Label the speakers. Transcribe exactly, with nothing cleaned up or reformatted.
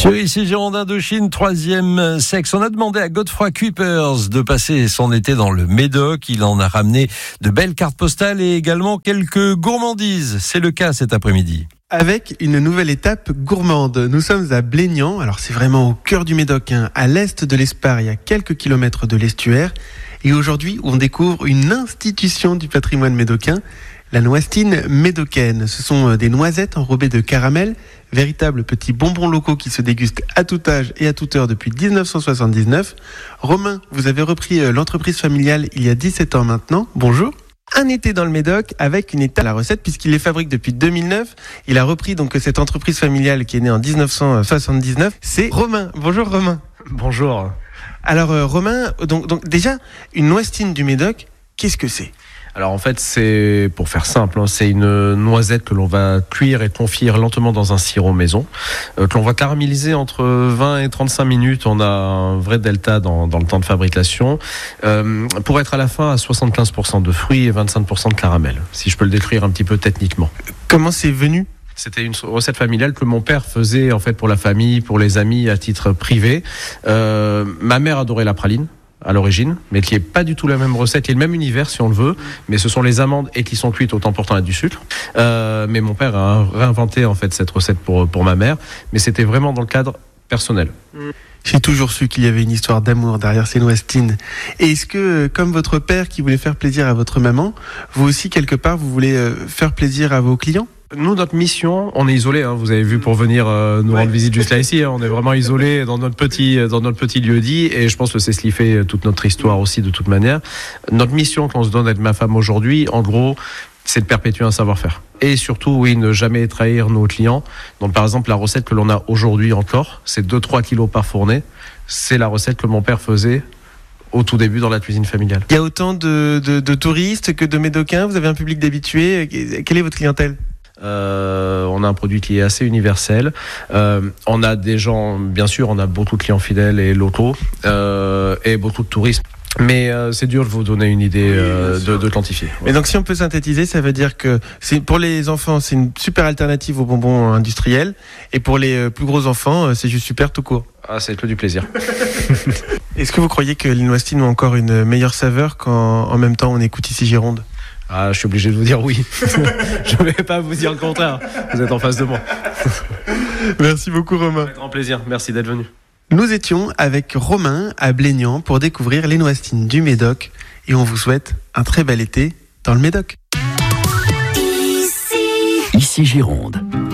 Speaker 1: Sur Ici Gironde Indochine, troisième sexe. On a demandé à Godefroy Kuipers de passer son été dans le Médoc. Il en a ramené de belles cartes postales et également quelques gourmandises. C'est le cas cet après-midi.
Speaker 2: Avec une nouvelle étape gourmande. Nous sommes à Blénian. Alors c'est vraiment au cœur du Médoc, hein, à l'est de l'Esparre, il y a quelques kilomètres de l'estuaire. Et aujourd'hui, on découvre une institution du patrimoine médocain, la noisestine médocaine. Ce sont des noisettes enrobées de caramel, véritables petits bonbons locaux qui se dégustent à tout âge et à toute heure depuis dix-neuf cent soixante-dix-neuf. Romain, vous avez repris l'entreprise familiale il y a dix-sept ans maintenant. Bonjour. Un été dans le Médoc avec une étape à la recette puisqu'il les fabrique depuis deux mille neuf. Il a repris donc cette entreprise familiale qui est née en dix-neuf cent soixante-dix-neuf. C'est Romain. Bonjour Romain.
Speaker 3: Bonjour.
Speaker 2: Alors euh, Romain, donc, donc déjà une noisestine du Médoc, qu'est-ce que c'est ?
Speaker 3: Alors en fait, c'est, pour faire simple, hein, c'est une noisette que l'on va cuire et confire lentement dans un sirop maison, euh, que l'on va caraméliser entre vingt et trente-cinq minutes. On a un vrai delta dans, dans le temps de fabrication, euh, pour être à la fin à soixante-quinze pour cent de fruits et vingt-cinq pour cent de caramel, si je peux le décrire un petit peu techniquement.
Speaker 2: Comment c'est venu ?
Speaker 3: C'était une recette familiale que mon père faisait en fait pour la famille, pour les amis, à titre privé. Euh, ma mère adorait la praline à l'origine, mais qui est pas du tout la même recette, qui est le même univers si on le veut, mais ce sont les amandes et qui sont cuites autant pour à du sucre. Euh, mais mon père a réinventé en fait cette recette pour pour ma mère, mais c'était vraiment dans le cadre personnel.
Speaker 2: J'ai toujours su qu'il y avait une histoire d'amour derrière ces noisestines. Et est-ce que, comme votre père qui voulait faire plaisir à votre maman, vous aussi quelque part vous voulez faire plaisir à vos clients ?
Speaker 3: Nous, notre mission, on est isolé. Hein, vous avez vu pour venir euh, nous ouais. rendre visite juste là ici. Hein, on est vraiment isolé dans notre petit dans notre petit lieu dit. Et je pense que c'est ce qui fait toute notre histoire aussi de toute manière. Notre mission qu'on se donne avec ma femme aujourd'hui, en gros, c'est de perpétuer un savoir-faire. Et surtout, oui, ne jamais trahir nos clients. Donc, par exemple, la recette que l'on a aujourd'hui encore, c'est deux à trois kilos par fournée. C'est la recette que mon père faisait au tout début dans la cuisine familiale.
Speaker 2: Il y a autant de, de, de touristes que de Médocains. Vous avez un public d'habitués. Quelle est votre clientèle ?
Speaker 3: Euh, on a un produit qui est assez universel. Euh, on a des gens, bien sûr, on a beaucoup de clients fidèles et locaux euh, et beaucoup de touristes. Mais euh, c'est dur de vous donner une idée euh, de, de quantifier. Ouais.
Speaker 2: Mais donc si on peut synthétiser, ça veut dire que c'est, pour les enfants, c'est une super alternative aux bonbons industriels. Et pour les euh, plus gros enfants, c'est juste super tout court.
Speaker 3: Ah, c'est que du plaisir.
Speaker 2: Est-ce que vous croyez que les noisestines ont encore une meilleure saveur quand en même temps on écoute Ici Gironde ?
Speaker 3: Ah, je suis obligé de vous dire oui. Je ne vais pas vous dire le contraire. Vous êtes en face de moi.
Speaker 2: Merci beaucoup Romain.
Speaker 3: Avec grand plaisir. Merci d'être venu.
Speaker 2: Nous étions avec Romain à Blénian pour découvrir les noisestines du Médoc et on vous souhaite un très bel été dans le Médoc.
Speaker 4: Ici, Ici Gironde.